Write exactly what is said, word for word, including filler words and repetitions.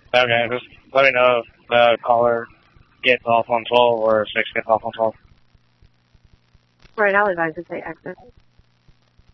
Okay, just let me know if the caller gets off on twelve or six gets off on twelve. Right, I'll advise to say exit.